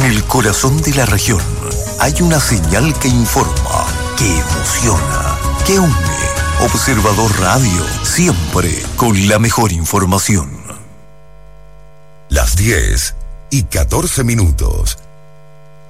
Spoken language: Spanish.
el corazón de la región hay una señal que informa, que emociona, que une. Observador Radio, siempre con la mejor información. Las 10:14.